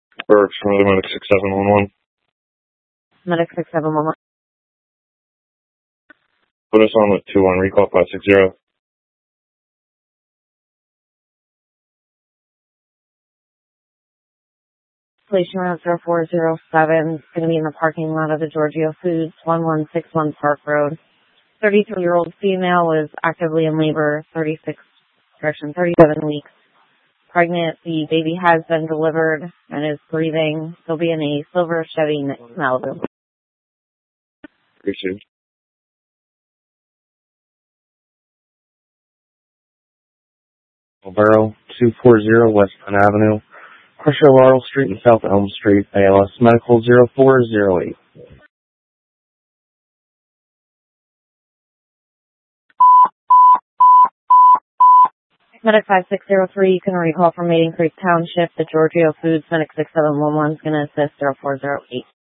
Works from the Medic 6711. Medic 6711. Put us on with 2-1, recall 560. Station route 0407 is going to be in the parking lot of the Giorgio Foods, 1161 Park Road. 33-year-old female is actively in labor, 37 weeks. Pregnant, the baby has been delivered and is breathing. She'll be in a silver Chevy Malibu. Appreciate it. Alvaro, 240 West Penn Avenue, Crusher Laurel Street and South Elm Street, ALS Medical 0408. Medic 5603, you can recall from Maiden Creek Township. The Giorgio Foods Medic 6711 is going to assist 0408.